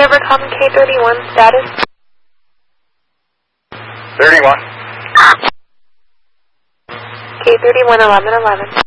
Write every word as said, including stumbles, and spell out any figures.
November calling K thirty-one, status? thirty-one. K thirty-one, eleven eleven.